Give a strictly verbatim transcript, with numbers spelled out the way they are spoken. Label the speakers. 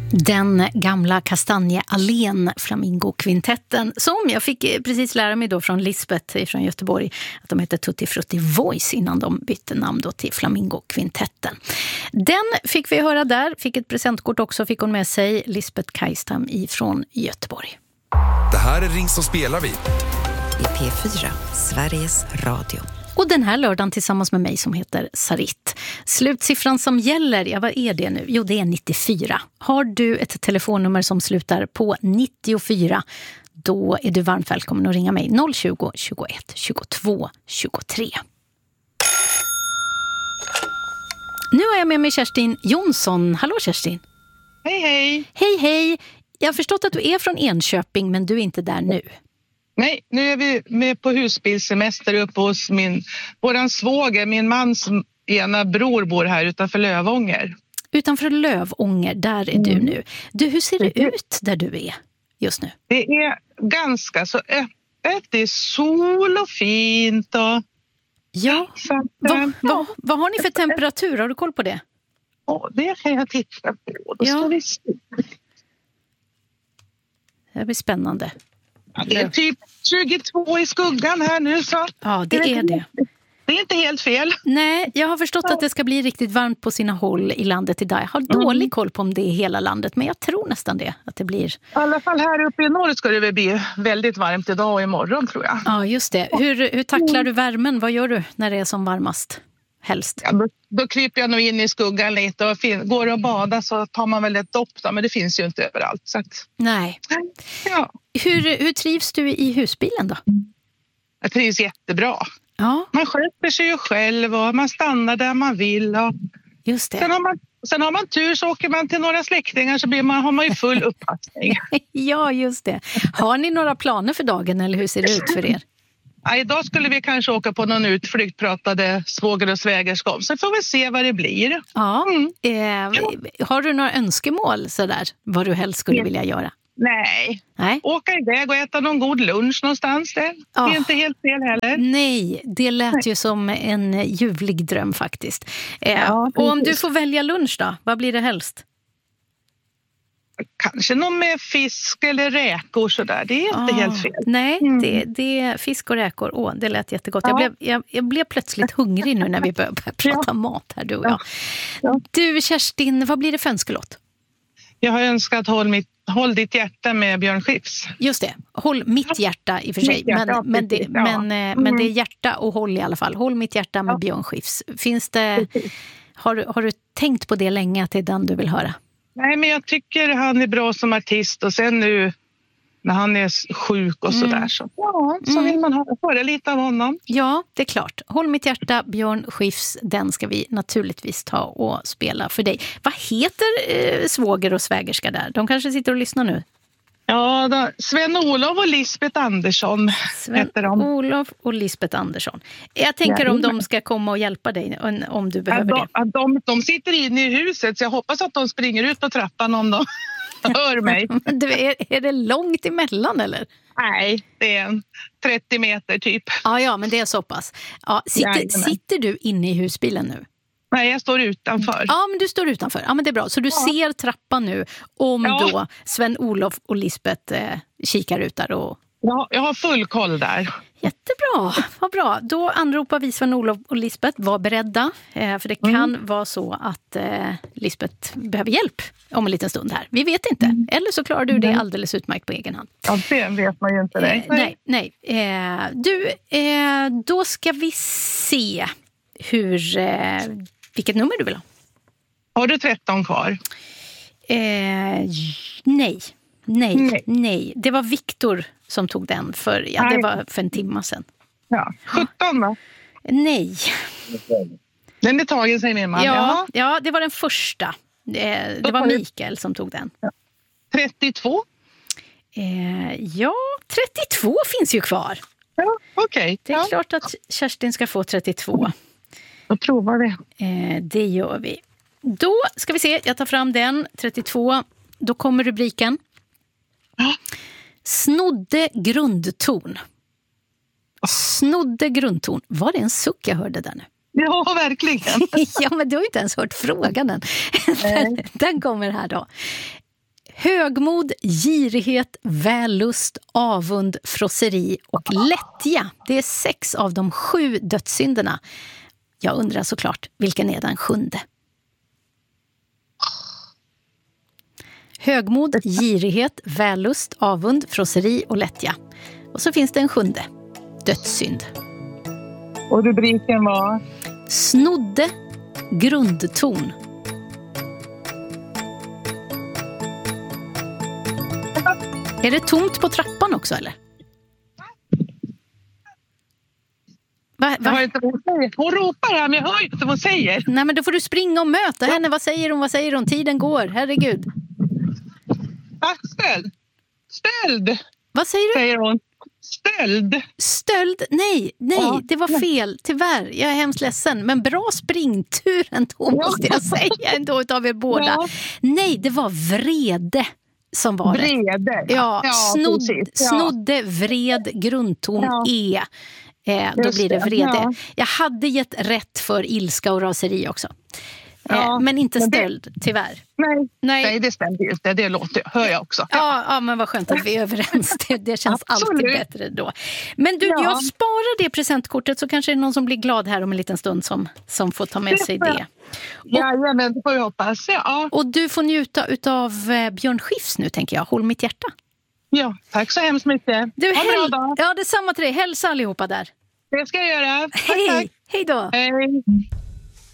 Speaker 1: Den gamla Kastanjeallén Flamingo-kvintetten som jag fick precis lära mig då från Lisbeth från Göteborg att de hette Tutti Frutti Voice innan de bytte namn då till Flamingo-kvintetten. Den fick vi höra där, fick ett presentkort också, fick hon med sig, Lisbeth Kajstam ifrån Göteborg.
Speaker 2: Det här är Ring så spelar vi.
Speaker 3: I P fyra, Sveriges Radio.
Speaker 1: Och den här lördagen tillsammans med mig som heter Sarit. Slutsiffran som gäller, ja vad är det nu? Jo, det är nittiofyra. Har du ett telefonnummer som slutar på nittiofyra, då är du varmt välkommen att ringa mig noll tjugo, tjugoett, tjugotvå, tjugotre. Nu har jag med mig Kerstin Jonsson. Hallå Kerstin.
Speaker 4: Hej hej.
Speaker 1: Hej hej. Jag har förstått att du är från Enköping men du är inte där nu.
Speaker 4: Nej, nu är vi med på husbilsemester uppe hos min, våran svåger, min mans ena bror bor här utanför Lövånger.
Speaker 1: Utanför Lövånger, där är mm. du nu. Du, hur ser det ut där du är just nu?
Speaker 4: Det är ganska så öppet, det är sol och fint och...
Speaker 1: Ja, vad va, va har ni för temperatur? Har du koll på det?
Speaker 4: Ja, det kan jag titta på. Då
Speaker 1: ja.
Speaker 4: Står vi...
Speaker 1: Det blir spännande.
Speaker 4: Ja, det är typ tjugotvå i skuggan här nu så...
Speaker 1: Ja, det är det.
Speaker 4: Det är inte helt fel.
Speaker 1: Nej, jag har förstått att det ska bli riktigt varmt på sina håll i landet idag. Jag har dålig mm. koll på om det är hela landet, men jag tror nästan det, att det blir...
Speaker 4: I alla fall här uppe i norr ska det väl bli väldigt varmt idag och imorgon tror jag.
Speaker 1: Ja, just det. Hur, hur tacklar du värmen? Vad gör du när det är som varmast? Helst.
Speaker 4: Ja, då, då kryper jag nog in i skuggan lite och fin- går och bada så tar man väl ett dopp då, men det finns ju inte överallt. Så att...
Speaker 1: Nej.
Speaker 4: Ja.
Speaker 1: Hur, hur trivs du i husbilen då?
Speaker 4: Jag trivs jättebra.
Speaker 1: Ja.
Speaker 4: Man sköter sig ju själv och man stannar där man vill. Och...
Speaker 1: Just det.
Speaker 4: Sen har, man, sen har man tur så åker man till några släktingar så blir man, har man ju full upppassning.
Speaker 1: Ja, just det. Har ni några planer för dagen eller hur ser det ut för er?
Speaker 4: Ja, idag skulle vi kanske åka på någon utflykt, pratade svåger och svägerskap. Så får vi se vad det blir.
Speaker 1: Ja.
Speaker 4: Mm.
Speaker 1: Eh, har du några önskemål sådär, vad du helst skulle vilja göra?
Speaker 4: Nej.
Speaker 1: Nej.
Speaker 4: Åka iväg och äta någon god lunch någonstans. Det
Speaker 1: ja.
Speaker 4: är inte helt fel heller.
Speaker 1: Nej, det lät Nej. ju som en ljuvlig dröm faktiskt. Eh,
Speaker 4: ja,
Speaker 1: och om du får välja lunch då, vad blir det helst?
Speaker 4: Kanske någon med fisk eller räkor sådär. Det är inte ah, helt fel.
Speaker 1: Nej, mm. det, det är fisk och räkor. Åh, det lät jättegott. Ja. Jag, blev, jag, jag blev plötsligt hungrig nu när vi började prata ja. mat här, du och jag. Ja. Ja. Du, Kerstin, vad blir det för önskelåt?
Speaker 4: Jag har önskat håll, mitt, håll ditt hjärta med Björn Skifs.
Speaker 1: Just det, håll mitt hjärta i och för sig. Hjärta, men, ja, men, det, ja. men, mm. men det är hjärta och håll i alla fall. Håll mitt hjärta med ja. Björn Skifs. Finns det, har, har du tänkt på det länge att det är den du vill höra?
Speaker 4: Nej, men jag tycker han är bra som artist och sen nu när han är sjuk och sådär mm. så, ja, så mm. vill man höra lite av honom.
Speaker 1: Ja, det är klart. Håll mitt hjärta, Björn Skifs, den ska vi naturligtvis ta och spela för dig. Vad heter eh, svåger och svägerska där? De kanske sitter och lyssnar nu.
Speaker 4: Ja, då, Sven-Olof och Lisbeth Andersson heter de.
Speaker 1: Sven-Olof och Lisbeth Andersson. Jag tänker ja, om de ska komma och hjälpa dig om du behöver
Speaker 4: ja, de,
Speaker 1: det.
Speaker 4: De, de sitter inne i huset så jag hoppas att de springer ut på trappan om de hör mig.
Speaker 1: Du, är, är det långt emellan eller?
Speaker 4: Nej, det är trettio meter typ.
Speaker 1: Ja, ja, men det är så pass. Ja, sitter, sitter du inne i husbilen nu?
Speaker 4: Nej, jag står utanför.
Speaker 1: Ja, men du står utanför. Ja, men det är bra. Så du ja. ser trappan nu om ja. då Sven-Olof och Lisbeth eh, kikar ut där. Och...
Speaker 4: Ja, jag har full koll där.
Speaker 1: Jättebra, vad bra. Då anropar vi Sven-Olof och Lisbeth. Var beredda, eh, för det kan mm. vara så att eh, Lisbeth behöver hjälp om en liten stund här. Vi vet inte. Mm. Eller så klarar du det alldeles utmärkt på egen hand.
Speaker 4: Ja, det vet man ju inte.
Speaker 1: Eh, nej, nej. Eh, du, eh, då ska vi se hur... Eh, vilket nummer du vill ha?
Speaker 4: Har du tretton kvar?
Speaker 1: Eh, nej. nej, nej, nej. Det var Viktor som tog den för, ja, det var för en timme sedan.
Speaker 4: Ja, sjutton va?
Speaker 1: Nej.
Speaker 4: Den är tagen, säger min man.
Speaker 1: Ja, ja, det var den första. Det, det var Mikael som tog den.
Speaker 4: Ja. trettiotvå?
Speaker 1: Eh, ja, trettiotvå finns ju kvar.
Speaker 4: Ja, okej. Okay.
Speaker 1: Det är
Speaker 4: ja.
Speaker 1: klart att Kerstin ska få trettiotvå.
Speaker 4: Då provar vi.
Speaker 1: Eh, det gör vi. Då ska vi se, jag tar fram den, trettiotvå. Då kommer rubriken. Snodde grundton. Snodde grundton. Var det en suck jag hörde där nu?
Speaker 4: Ja, verkligen.
Speaker 1: Ja, men du har ju inte ens hört frågan än. Den, den kommer här då. Högmod, girighet, vällust, avund, frosseri och lättja. Det är sex av de sju dödssynderna. Jag undrar såklart, vilken är den sjunde? Högmod, girighet, vällust, avund, frosseri och lättja. Och så finns det en sjunde. Dödssynd.
Speaker 4: Och rubriken var?
Speaker 1: Snodde, grundton. Är det tomt på trappan också, eller? Va, va?
Speaker 4: Jag hör inte vad hon säger. Hon ropar här, men jag hör inte vad hon säger.
Speaker 1: Nej, men då får du springa och möta henne. Vad säger hon? Vad säger hon? Tiden går. Herregud.
Speaker 4: Ah, stöld. Stöld.
Speaker 1: Vad säger du?
Speaker 4: Säger hon. Stöld.
Speaker 1: Stöld? Nej, nej,
Speaker 4: Ja.
Speaker 1: det var fel. Tyvärr, jag är hemskt ledsen. Men bra springtur ändå, måste jag säga ändå utav er båda.
Speaker 4: Ja.
Speaker 1: Nej, det var vrede som var det.
Speaker 4: Vrede.
Speaker 1: Ja,
Speaker 4: Ja,
Speaker 1: snodd,
Speaker 4: precis. Ja.
Speaker 1: snodde, vred, grundton,
Speaker 4: Ja.
Speaker 1: E. Eh, då
Speaker 4: Just
Speaker 1: blir det
Speaker 4: det,
Speaker 1: vrede.
Speaker 4: ja.
Speaker 1: Jag hade gett rätt för ilska och raseri också. Eh,
Speaker 4: Ja,
Speaker 1: men inte
Speaker 4: men det-
Speaker 1: stöld, tyvärr.
Speaker 4: Nej.
Speaker 1: Nej.
Speaker 4: Nej, det stämde ju inte. Det låter, hör jag också.
Speaker 1: Ja, ja, men vad skönt att vi är överens. Det, det känns
Speaker 4: Absolut.
Speaker 1: alltid bättre då. Men du,
Speaker 4: Ja.
Speaker 1: jag sparar det presentkortet så kanske det är någon som blir glad här om en liten stund som, som får ta med
Speaker 4: Det
Speaker 1: sig
Speaker 4: får jag.
Speaker 1: det.
Speaker 4: Ja, men det får vi hoppas. Ja.
Speaker 1: Och du får njuta av eh, Björn Skifs nu, tänker jag. Håll mitt hjärta.
Speaker 4: ja, tack så hemskt mycket.
Speaker 1: Du,
Speaker 4: ha en
Speaker 1: häl-
Speaker 4: bra dag.
Speaker 1: ja, detsamma till dig. Hälsa allihopa där.
Speaker 4: Det ska jag göra. Tack,
Speaker 1: Hej,
Speaker 4: tack.
Speaker 1: hej då.
Speaker 4: Hej.